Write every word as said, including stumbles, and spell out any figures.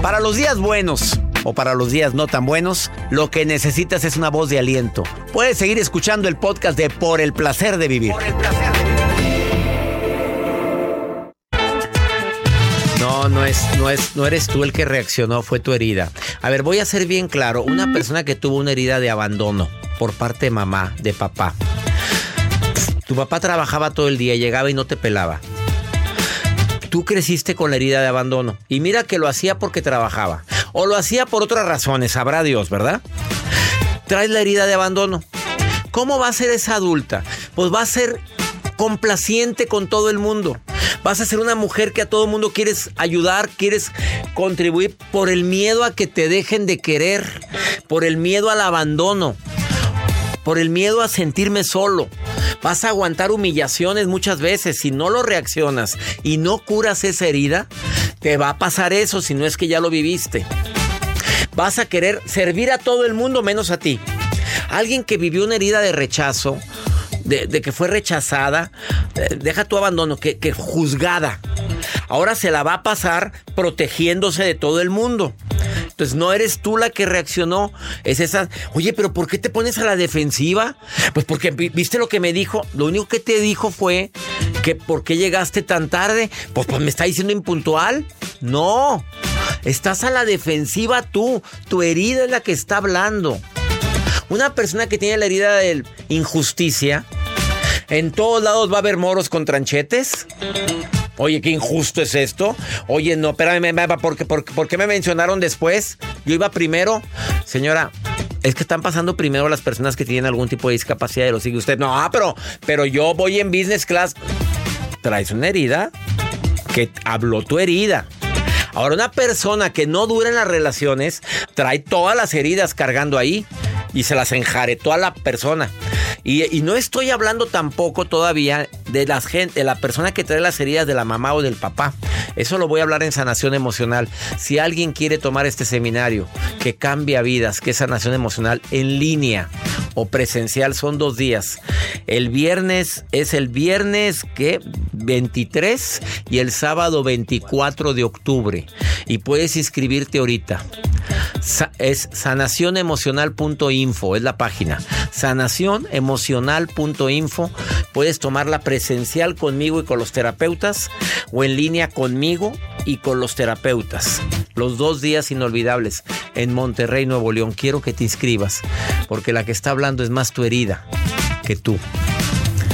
Para los días buenos o para los días no tan buenos, lo que necesitas es una voz de aliento. Puedes seguir escuchando el podcast de Por el Placer de Vivir. Por el placer de vivir. No, no es, no es, no eres tú el que reaccionó, fue tu herida. A ver, voy a ser bien claro. Una persona que tuvo una herida de abandono por parte de mamá, de papá. Tu papá trabajaba todo el día, llegaba y no te pelaba. Tú creciste con la herida de abandono. Y mira que lo hacía porque trabajaba. O lo hacía por otras razones, sabrá Dios, ¿verdad? Traes la herida de abandono. ¿Cómo va a ser esa adulta? Pues va a ser complaciente con todo el mundo. Vas a ser una mujer que a todo el mundo quieres ayudar, quieres contribuir por el miedo a que te dejen de querer, por el miedo al abandono, por el miedo a sentirme solo. Vas a aguantar humillaciones muchas veces. Si no lo reaccionas y no curas esa herida, te va a pasar eso si no es que ya lo viviste. Vas a querer servir a todo el mundo menos a ti. Alguien que vivió una herida de rechazo, de, de que fue rechazada, eh, deja tu abandono, que, que juzgada. Ahora se la va a pasar protegiéndose de todo el mundo. Entonces no eres tú la que reaccionó, es esa. Oye, pero ¿por qué te pones a la defensiva? Pues porque viste lo que me dijo. Lo único que te dijo fue que ¿por qué llegaste tan tarde? Pues, pues me está diciendo impuntual. No, estás a la defensiva tú. Tu herida es la que está hablando. Una persona que tiene la herida de injusticia, en todos lados va a haber moros con tranchetes. Oye, qué injusto es esto. Oye, no, espérame, ¿por qué, por, ¿por qué me mencionaron después? Yo iba primero. Señora, es que están pasando primero las personas que tienen algún tipo de discapacidad y lo sigue usted. No, pero, pero yo voy en business class. Traes una herida que habló tu herida. Ahora, una persona que no dura en las relaciones trae todas las heridas cargando ahí y se las enjaretó a la persona. Y, y no estoy hablando tampoco todavía de la gente, de la persona que trae las heridas de la mamá o del papá. Eso lo voy a hablar en Sanación Emocional. Si alguien quiere tomar este seminario que cambia vidas, que es Sanación Emocional en línea o presencial, son dos días. El viernes es el viernes ¿qué? veintitrés y el sábado veinticuatro de octubre. Y puedes inscribirte ahorita. Sa- es sanación emocional punto info, es la página. sanación emocional punto info. Puedes tomarla presencial conmigo y con los terapeutas o en línea conmigo y con los terapeutas. Los dos días inolvidables en Monterrey, Nuevo León. Quiero que te inscribas porque la que está hablando es más tu herida que tú.